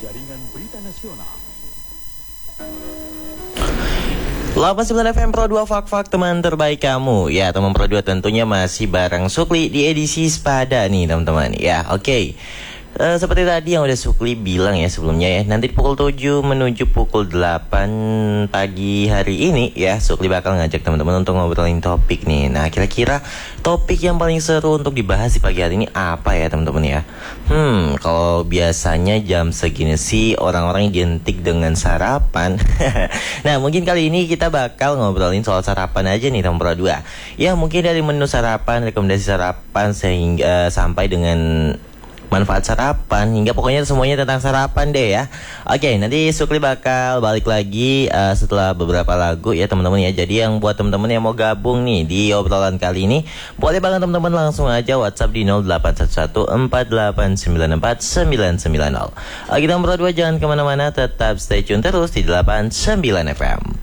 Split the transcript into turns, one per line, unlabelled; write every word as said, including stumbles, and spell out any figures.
Jaringan Berita Nasional.
delapan puluh sembilan F M Pro dua Fak-Fak, teman terbaik kamu. Ya, teman Pro dua tentunya masih bareng Sukli di edisi Sepada nih teman-teman. Ya, oke okay. Uh, seperti tadi yang udah Sukli bilang ya sebelumnya ya, nanti pukul tujuh menuju pukul delapan pagi hari ini ya, Sukli bakal ngajak teman-teman untuk ngobrolin topik nih. Nah, kira-kira topik yang paling seru untuk dibahas di pagi hari ini apa ya teman-teman ya? Hmm, kalau biasanya jam segini sih orang-orang identik dengan sarapan. Nah, mungkin kali ini kita bakal ngobrolin soal sarapan aja nih teman Pro dua. Ya, mungkin dari menu sarapan, rekomendasi sarapan sehingga uh, sampai dengan manfaat sarapan, hingga pokoknya semuanya tentang sarapan deh ya. Oke, nanti Sukli bakal balik lagi uh, setelah beberapa lagu ya teman-teman ya. Jadi yang buat teman-teman yang mau gabung nih di obrolan kali ini, boleh banget teman-teman langsung aja WhatsApp di nol delapan satu satu empat delapan sembilan empat sembilan sembilan nol. Oke, teman Pro dua jangan kemana-mana, tetap stay tune terus di delapan puluh sembilan F M.